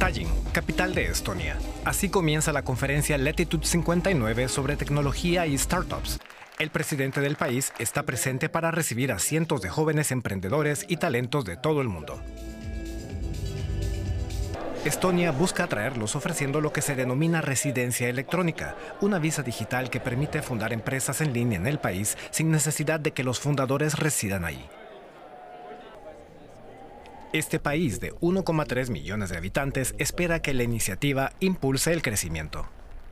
Tallinn, capital de Estonia. Así comienza la conferencia Latitude 59 sobre tecnología y startups. El presidente del país está presente para recibir a cientos de jóvenes emprendedores y talentos de todo el mundo. Estonia busca atraerlos ofreciendo lo que se denomina residencia electrónica, una visa digital que permite fundar empresas en línea en el país sin necesidad de que los fundadores residan allí. Este país de 1,3 millones de habitantes espera que la iniciativa impulse el crecimiento.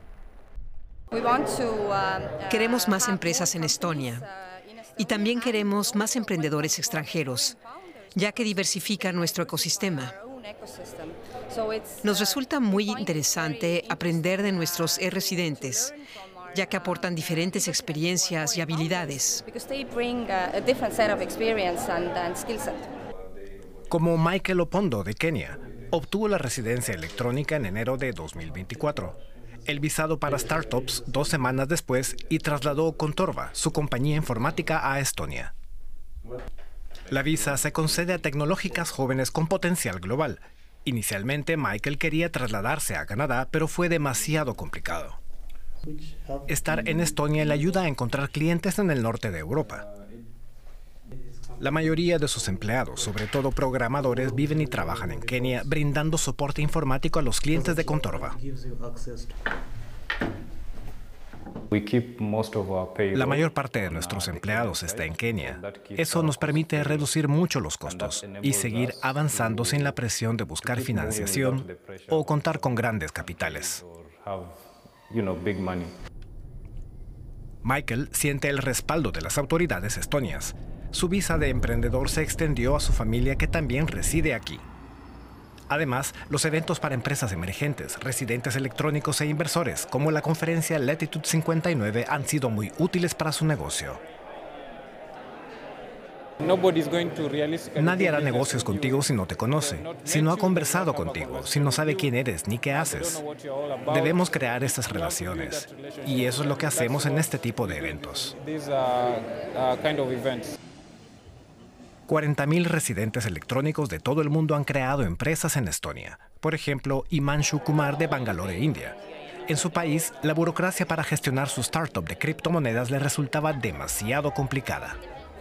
Queremos más empresas en Estonia y también queremos más emprendedores extranjeros, ya que diversifica nuestro ecosistema. Nos resulta muy interesante aprender de nuestros residentes, ya que aportan diferentes experiencias y habilidades. Como Michael Opondo de Kenia, obtuvo la residencia electrónica en enero de 2024. El visado para startups 2 semanas después y trasladó Contorva, su compañía informática, a Estonia. La visa se concede a tecnológicas jóvenes con potencial global. Inicialmente, Michael quería trasladarse a Canadá, pero fue demasiado complicado. Estar en Estonia le ayuda a encontrar clientes en el norte de Europa. La mayoría de sus empleados, sobre todo programadores, viven y trabajan en Kenia, brindando soporte informático a los clientes de Contorva. La mayor parte de nuestros empleados está en Kenia. Eso nos permite reducir mucho los costos y seguir avanzando sin la presión de buscar financiación o contar con grandes capitales. Michael siente el respaldo de las autoridades estonias. Su visa de emprendedor se extendió a su familia que también reside aquí. Además, los eventos para empresas emergentes, residentes electrónicos e inversores, como la conferencia Latitude 59, han sido muy útiles para su negocio. Nadie hará negocios contigo si no te conoce, si no ha conversado contigo, si no sabe quién eres ni qué haces. Debemos crear estas relaciones, y eso es lo que hacemos en este tipo de eventos. 40.000 residentes electrónicos de todo el mundo han creado empresas en Estonia. Por ejemplo, Himanshu Kumar de Bangalore, India. En su país, la burocracia para gestionar su startup de criptomonedas le resultaba demasiado complicada.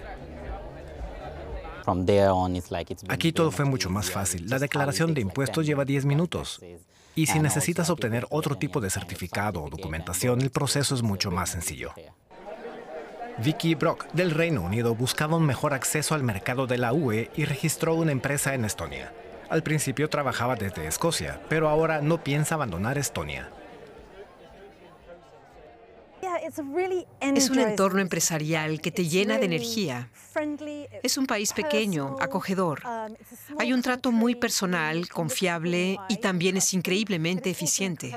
Aquí todo fue mucho más fácil. La declaración de impuestos lleva 10 minutos. Y si necesitas obtener otro tipo de certificado o documentación, el proceso es mucho más sencillo. Vicky Brock, del Reino Unido, buscaba un mejor acceso al mercado de la UE y registró una empresa en Estonia. Al principio trabajaba desde Escocia, pero ahora no piensa abandonar Estonia. Es un entorno empresarial que te llena de energía. Es un país pequeño, acogedor. Hay un trato muy personal, confiable y también es increíblemente eficiente.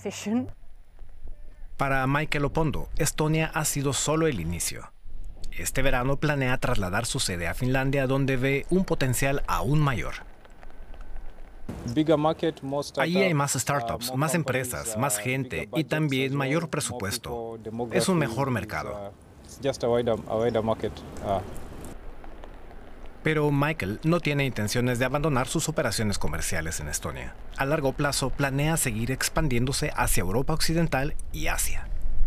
Para Michael Opondo, Estonia ha sido solo el inicio. Este verano planea trasladar su sede a Finlandia, donde ve un potencial aún mayor. Allí hay más startups, más empresas, más gente y también mayor presupuesto. Es un mejor mercado. Pero Michael no tiene intenciones de abandonar sus operaciones comerciales en Estonia. A largo plazo planea seguir expandiéndose hacia Europa Occidental y Asia.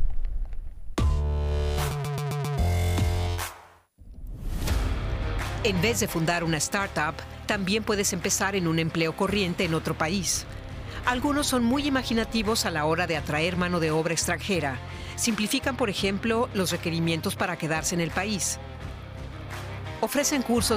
En vez de fundar una startup, también puedes empezar en un empleo corriente en otro país. Algunos son muy imaginativos a la hora de atraer mano de obra extranjera. Simplifican, por ejemplo, los requerimientos para quedarse en el país. Ofrecen cursos